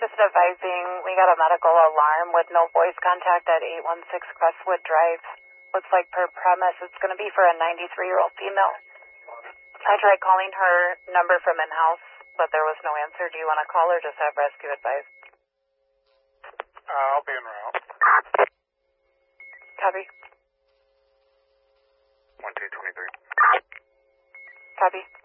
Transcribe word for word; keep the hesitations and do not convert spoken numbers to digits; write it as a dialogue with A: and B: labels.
A: just advising we got a medical alarm with no voice contact at eight one six Crestwood Drive. Looks like per premise it's going to be for a ninety-three-year-old female. I tried calling her number from in-house, but there was no answer. Do you want to call or just have rescue advised?
B: Uh, I'll be en route.
A: Copy.
B: one two twenty-three.
A: Copy.